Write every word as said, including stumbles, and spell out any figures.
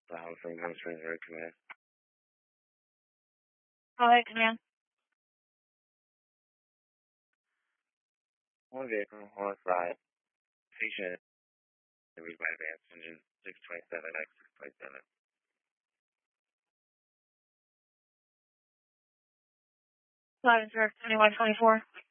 Bravo from Gulf Springs Road Command. Hi, command. One vehicle, one side. Station reached by advance engine six twenty-seven X six twenty-seven. Five, sir, twenty-one twenty-four.